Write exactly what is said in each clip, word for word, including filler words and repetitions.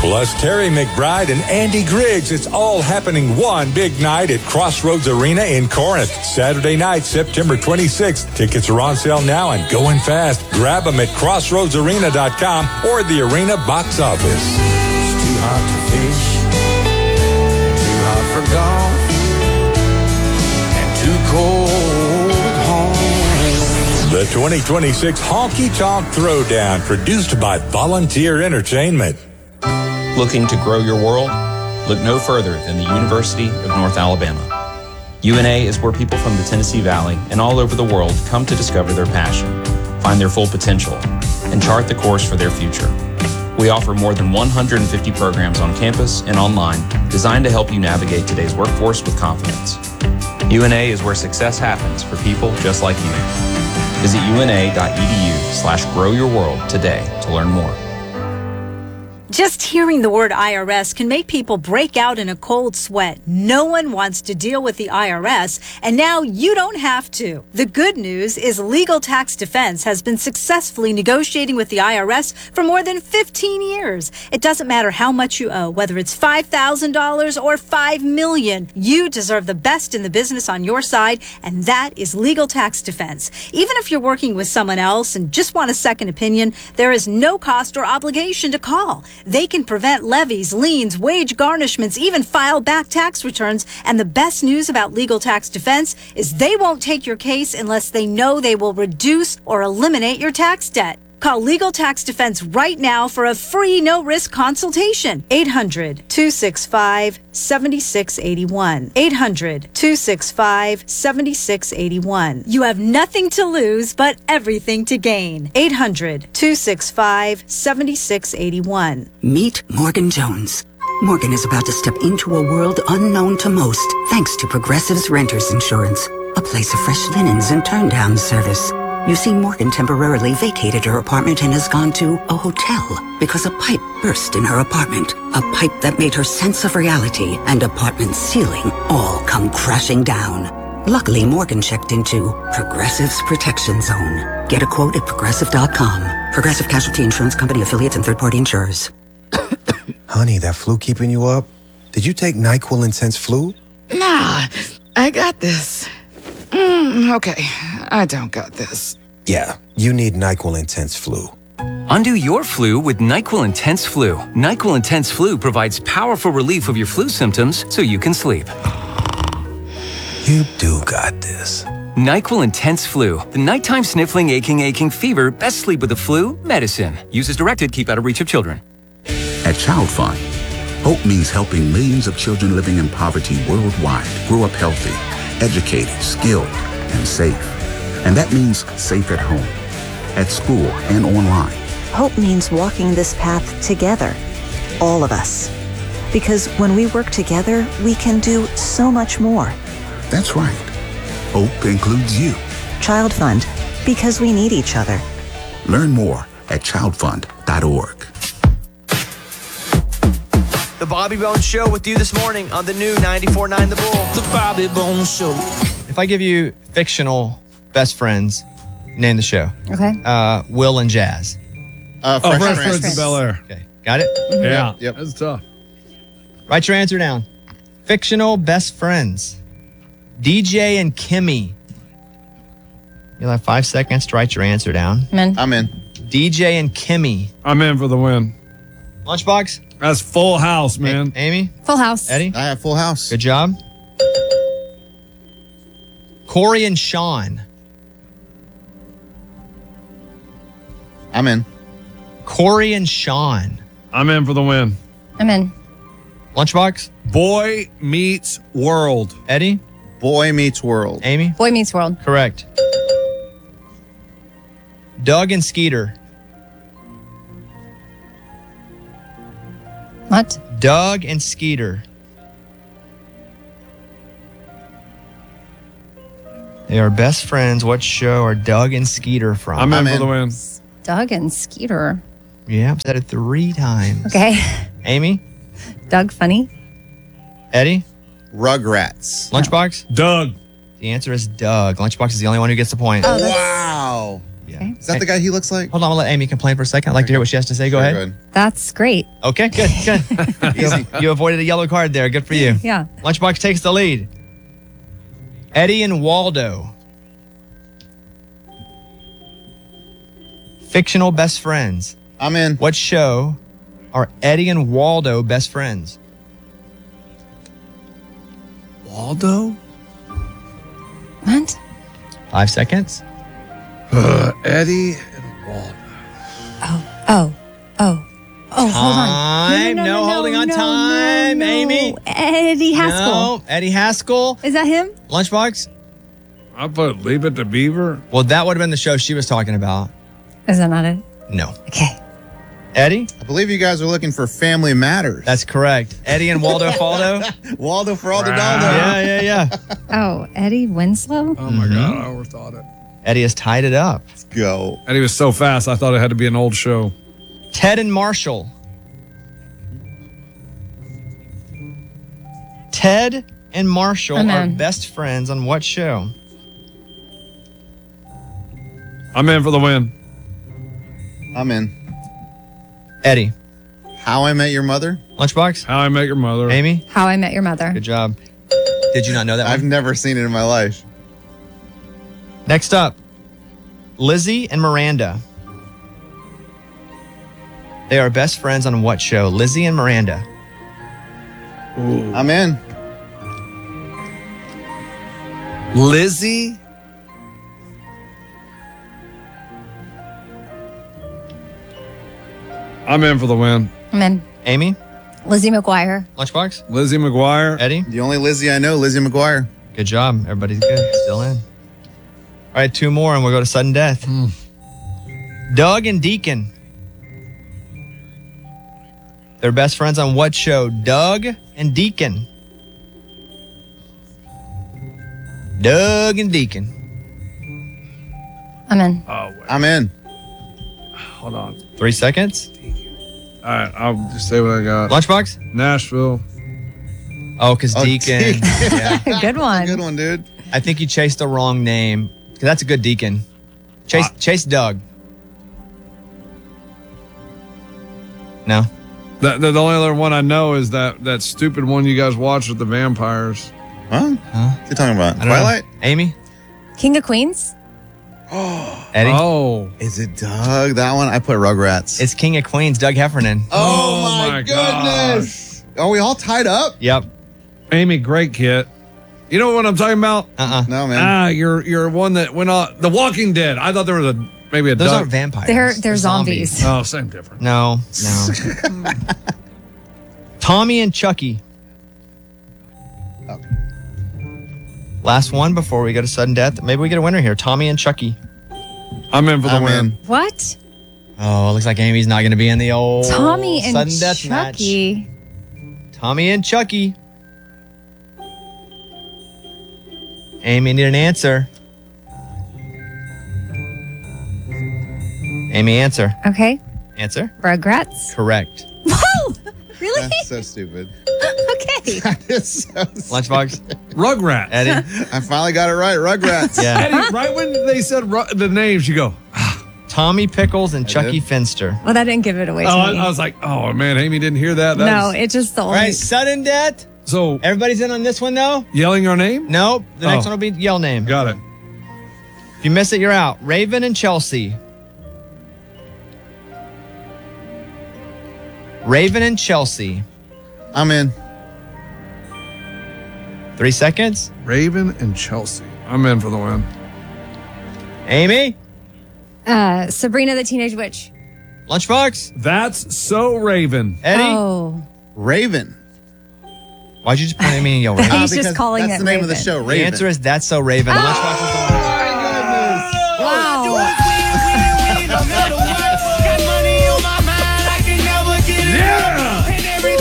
Plus Terry McBride and Andy Griggs. It's all happening one big night at Crossroads Arena in Corinth. Saturday night, September twenty-sixth. Tickets are on sale now and going fast. Grab them at crossroads arena dot com or the Arena box office. It's too hot to fish, too hot for golf, and too cold at home. The twenty twenty-six Honky Tonk Throwdown, produced by Volunteer Entertainment. Looking to grow your world? Look no further than the University of North Alabama. U N A is where people from the Tennessee Valley and all over the world come to discover their passion, find their full potential, and chart the course for their future. We offer more than one hundred fifty programs on campus and online designed to help you navigate today's workforce with confidence. U N A is where success happens for people just like you. Visit U N A dot E D U slash grow your world today to learn more. Just hearing the word I R S can make people break out in a cold sweat. No one wants to deal with the I R S, and now you don't have to. The good news is Legal Tax Defense has been successfully negotiating with the I R S for more than fifteen years. It doesn't matter how much you owe, whether it's five thousand dollars or five million dollars. You deserve the best in the business on your side, and that is Legal Tax Defense. Even if you're working with someone else and just want a second opinion, there is no cost or obligation to call. They can prevent levies, liens, wage garnishments, even file back tax returns. And the best news about Legal Tax Defense is they won't take your case unless they know they will reduce or eliminate your tax debt. Call Legal Tax Defense right now for a free no-risk consultation. eight hundred, two six five, seven six eight one. eight hundred, two six five, seven six eight one. You have nothing to lose, but everything to gain. eight hundred, two six five, seven six eight one. Meet Morgan Jones. Morgan is about to step into a world unknown to most, thanks to Progressive's Renters Insurance, a place of fresh linens and turn-down service. You see, Morgan temporarily vacated her apartment and has gone to a hotel because a pipe burst in her apartment. A pipe that made her sense of reality and apartment ceiling all come crashing down. Luckily, Morgan checked into Progressive's Protection Zone. Get a quote at progressive dot com. Progressive Casualty Insurance Company, affiliates, and third-party insurers. Honey, that flu keeping you up? Did you take NyQuil Intense Flu? Nah, I got this. Mm, okay, I don't got this. Yeah, you need NyQuil Intense Flu. Undo your flu with NyQuil Intense Flu. NyQuil Intense Flu provides powerful relief of your flu symptoms so you can sleep. You do got this. NyQuil Intense Flu. The nighttime sniffling, aching, aching fever. Best sleep with the flu. Medicine. Use as directed. Keep out of reach of children. At Child Fund, HOPE means helping millions of children living in poverty worldwide grow up healthy, educated, skilled, and safe. And that means safe at home, at school, and online. Hope means walking this path together, all of us. Because when we work together, we can do so much more. That's right. Hope includes you. Child Fund, because we need each other. Learn more at child fund dot org. The Bobby Bones Show with you this morning on the new ninety-four point nine The Bull. The Bobby Bones Show. If I give you fictional best friends, name the show. Okay. Uh, Will and Jazz. Uh, Oh, Fresh Fresh Prince. Prince. of Bel-Air. Okay, got it? Mhm. Yeah. Yep. That's tough. Write your answer down. Fictional best friends. D J and Kimmy. You'll have five seconds to write your answer down. I'm in. I'm in. D J and Kimmy. I'm in for the win. Lunchbox? That's Full House, man. A- Amy? Full House. Eddie? I have Full House. Good job. Corey and Sean. I'm in. Corey and Sean. I'm in for the win. I'm in. Lunchbox? Boy Meets World. Eddie? Boy Meets World. Amy? Boy Meets World. Correct. Doug and Skeeter. What? Doug and Skeeter. They are best friends. What show are Doug and Skeeter from? I'm in I'm for in. the win. Doug and Skeeter. Yeah, I've said it three times. Okay. Amy? Doug Funny. Eddie? Rugrats. Lunchbox? Doug. The answer is Doug. Lunchbox is the only one who gets the point. Oh, that's- Wow. Yeah. Okay. Is that the guy he looks like? Hold on, I'll let Amy complain for a second. I'd like to hear what she has to say. Go Sure, ahead. go That's great. Okay, good, good. you, you avoided a yellow card there. Good for you. Yeah. Lunchbox takes the lead. Eddie and Waldo. Fictional best friends. I'm in. What show are Eddie and Waldo best friends? Waldo? What? Five seconds. Uh, Eddie and Waldo. Oh, oh, oh. Oh, hold on. Time. No, holding on time. no, no. Amy. Eddie Haskell. No, Eddie Haskell. Is that him? Lunchbox. I put Leave It to Beaver. Well, that would have been the show she was talking about. Is that not it? No. Okay. Eddie? I believe you guys are looking for Family Matters. That's correct. Eddie and Waldo Faldo. Waldo for all the dollar. Yeah, yeah, yeah. Oh, Eddie Winslow? Oh my God, I overthought it. Eddie has tied it up. Let's go. Eddie was so fast, I thought it had to be an old show. Ted and Marshall. Ted and Marshall I'm are in. best friends on what show? I'm in for the win. I'm in. Eddie. How I Met Your Mother? Lunchbox? How I Met Your Mother. Amy? How I Met Your Mother. Good job. Did you not know that I've one? never seen it in my life. Next up, Lizzie and Miranda. They are best friends on what show? Lizzie and Miranda. Ooh. I'm in. Lizzie? I'm in for the win. I'm in. Amy? Lizzie McGuire. Lunchbox? Lizzie McGuire. Eddie? The only Lizzie I know, Lizzie McGuire. Good job. Everybody's good. Still in. All right, two more and we'll go to sudden death. Mm. Doug and Deacon. They're best friends on what show? Doug and Deacon. Doug and Deacon. I'm in. Oh, wait. I'm in. Hold on. Three seconds. All right, I'll just say what I got. Lunchbox? Nashville. Oh, because Oh, Deacon. Deacon. Yeah. Good one. Good one, dude. I think you chased the wrong name. 'Cause that's a good Deacon. Chase, Ah. chase Doug. No? The, the, the only other one I know is that, that stupid one you guys watched with the vampires. Huh? Huh? What are you talking about? I don't know. Twilight? Amy? King of Queens? Eddie? Oh. Is it Doug? That one? I put Rugrats. It's King of Queens, Doug Heffernan. Oh, my, goodness. Are we all tied up? Yep. Amy, great kid. You know what I'm talking about? Uh-uh. No, man. Ah, you're you're one that went on The Walking Dead. I thought there was a maybe a Those Doug. aren't vampires. They're, they're zombies. Oh, same difference. No, no. Tommy and Chucky. Last one before we go to sudden death. Maybe we get a winner here. Tommy and Chucky. I'm in for the I'm win. in. What? Oh, looks like Amy's not going to be in the old Tommy and sudden death Chucky. match. Tommy and Chucky. Amy, need an answer. Amy, answer. Okay. Answer. Rugrats. Correct. Whoa! Really? That's so stupid. Okay. That is so Lunchbox. Rugrats. Eddie. I finally got it right. Rugrats. Yeah. Eddie, right when they said ru- the names, you go, Tommy Pickles and I Chucky did. Finster. Well, that didn't give it away oh, to I, me. I was like, oh, man, Amy didn't hear that. That no, is- it's just the All only. right, sudden death. So, Everybody's in on this one, though? yelling your name? Nope. The next Oh. one will be yell name. Got it. If you miss it, you're out. Raven and Chelsea. Raven and Chelsea. I'm in. Three seconds. Raven and Chelsea. I'm in for the win. Amy. Uh, Sabrina the Teenage Witch. Lunchbox. That's so Raven. Eddie. Oh. Raven. Why'd you just point at me and yell Raven? He's just calling that's it the name of the Raven. show, The Raven. answer is That's So Raven. Oh. Lunchbox is the winner. Wow. Yeah!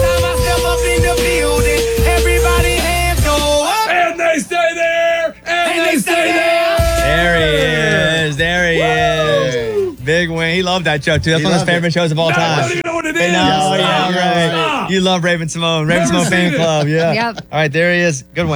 And they stay there! And, they stay there! There he is. There he is. Big win. He loved that show, too. That's He one of his loved favorite it. shows of all I time. don't even know what it is. Hey, no, Yes, yeah, stop. right. Stop. You love Raven Simone. Raven Never Simone seen fan it. club. Yeah. Yep. All right, there he is. Good win.